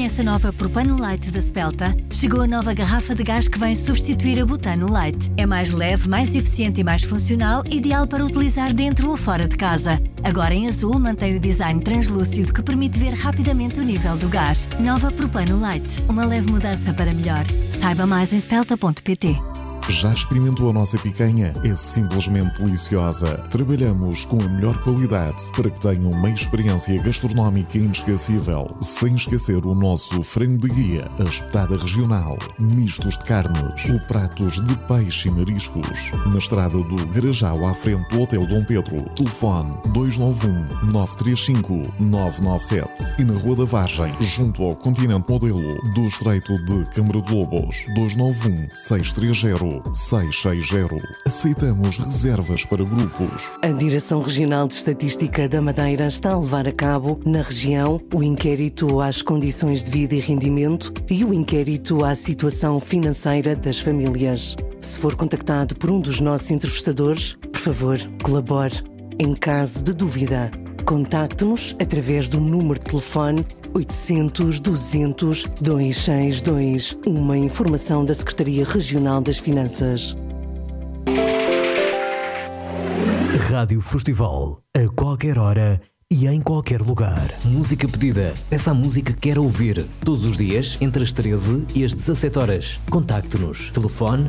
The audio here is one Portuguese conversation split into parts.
conhece a nova Propano Light da Spelta? Chegou a nova garrafa de gás que vem substituir a Butano Light. É mais leve, mais eficiente e mais funcional, ideal para utilizar dentro ou fora de casa. Agora em azul mantém o design translúcido que permite ver rapidamente o nível do gás. Nova Propano Light, uma leve mudança para melhor. Saiba mais em spelta.pt. Já experimentou a nossa picanha? É simplesmente deliciosa. Trabalhamos com a melhor qualidade para que tenha uma experiência gastronómica inesquecível. Sem esquecer o nosso frango de guia, a espetada regional, mistos de carnes ou pratos de peixe e mariscos. Na estrada do Garajal, à frente do Hotel Dom Pedro. Telefone 291-935-997. E na Rua da Vargem, junto ao Continente Modelo do Estreito de Câmara de Lobos. 291-630-660. Aceitamos reservas para grupos. A Direção Regional de Estatística da Madeira está a levar a cabo, na região, o inquérito às condições de vida e rendimento e o inquérito à situação financeira das famílias. Se for contactado por um dos nossos entrevistadores, por favor, colabore. Em caso de dúvida, contacte-nos através do número de telefone 800 200 262, uma informação da Secretaria Regional das Finanças. Rádio Festival, a qualquer hora e em qualquer lugar. Música pedida. Peça a música que quer ouvir. Todos os dias, entre as 13 e as 17 horas. Contacte-nos. Telefone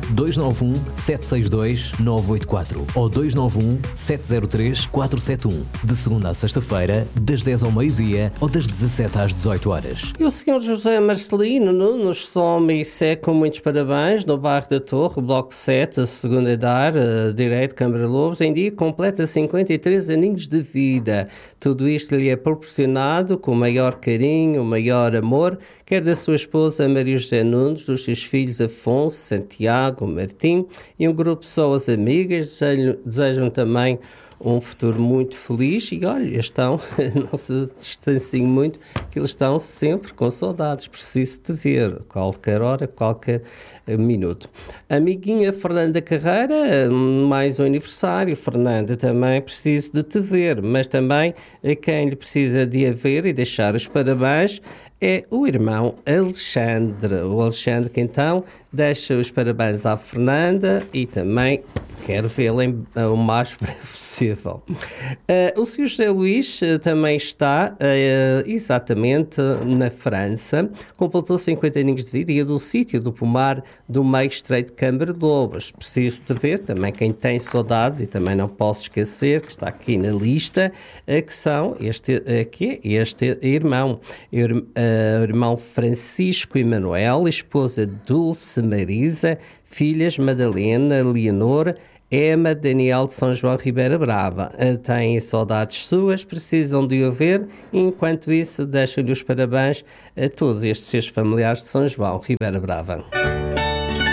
291-762-984 ou 291-703-471. De segunda a sexta-feira, das 10 ao meio-dia ou das 17 às 18 horas. E o Sr. José Marcelino nos soma e segue com muitos parabéns no bairro da Torre, Bloco 7, a segunda andar, direito, Câmara Lobos. Em dia completa 53 aninhos de vida. Tudo isto lhe é proporcionado com o maior carinho, o maior amor, quer da sua esposa Maria José Nunes, dos seus filhos Afonso, Santiago, Martim e um grupo de pessoas amigas. Desejam também um futuro muito feliz e, olha, estão, não se distanciem muito, que eles estão sempre com saudades, preciso de ver, qualquer hora, qualquer minuto. Amiguinha Fernanda Carreira, mais um aniversário. Fernanda, também preciso de te ver, mas também a quem lhe precisa de a ver e deixar os parabéns é o irmão Alexandre. O Alexandre que então deixa os parabéns à Fernanda e também quero vê-la o mais breve possível. O Sr. José Luís também está exatamente na França, completou 50 aninhos de vida e é do sítio do Pomar do Meio Estreito de Câmara de Lobos. Preciso de ver também quem tem saudades e também não posso esquecer que está aqui na lista, que são este irmão. O irmão Francisco Emanuel, esposa Dulce Marisa, filhas Madalena, Leonor, Emma, Daniel de São João Ribeira Brava. Têm saudades suas, precisam de o ver. Enquanto isso, deixo-lhe os parabéns a todos estes seus familiares de São João Ribeira Brava.